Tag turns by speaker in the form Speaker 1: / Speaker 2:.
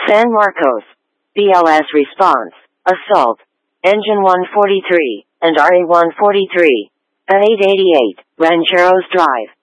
Speaker 1: San Marcos. BLS response. Assault. Engine 143, and RA-143. At 888, Rancheros Drive.